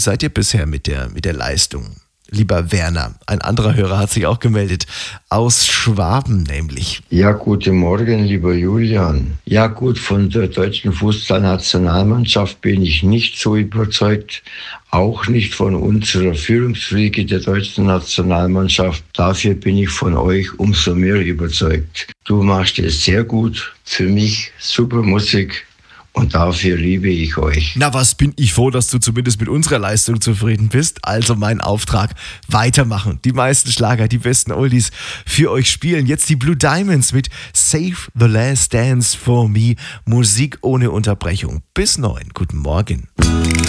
seid ihr bisher mit der Leistung? Lieber Werner, ein anderer Hörer hat sich auch gemeldet, aus Schwaben nämlich. Ja, guten Morgen, lieber Julian. Ja gut, von der deutschen Fußballnationalmannschaft bin ich nicht so überzeugt. Auch nicht von unserer Führungsriege der deutschen Nationalmannschaft. Dafür bin ich von euch umso mehr überzeugt. Du machst es sehr gut. Für mich super Musik. Und dafür liebe ich euch. Na, was bin ich froh, dass du zumindest mit unserer Leistung zufrieden bist. Also mein Auftrag, weitermachen. Die meisten Schlager, die besten Oldies für euch spielen. Jetzt die Blue Diamonds mit Save the Last Dance for Me. Musik ohne Unterbrechung. Bis 9. Guten Morgen.